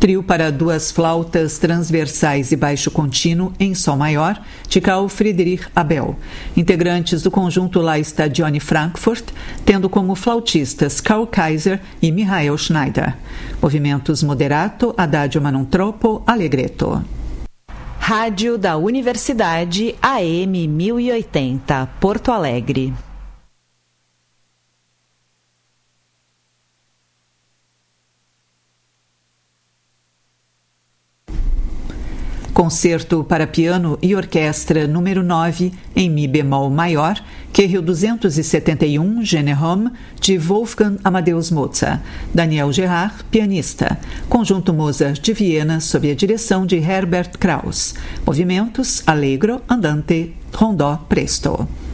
Trio para duas flautas transversais e baixo contínuo em sol maior, de Carl Friedrich Abel. Integrantes do conjunto La Stagione Frankfurt, tendo como flautistas Karl Kaiser e Michael Schneider. Movimentos moderato, adagio ma non troppo, allegretto. Rádio da Universidade AM 1080, Porto Alegre. Concerto para piano e orquestra número 9 em Mi bemol maior, QRO 271, Generom, de Wolfgang Amadeus Mozart. Daniel Gerard, pianista. Conjunto Mozart de Viena, sob a direção de Herbert Kraus. Movimentos: allegro, andante, rondó, presto.